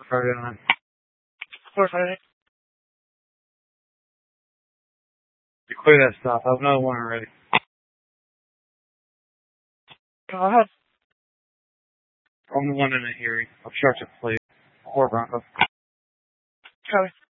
Friday night. Friday night. You clear that stop. I have another one already. Go ahead. I'm the one in the hearing. I'm charged with plate. Or Bronco. Copy.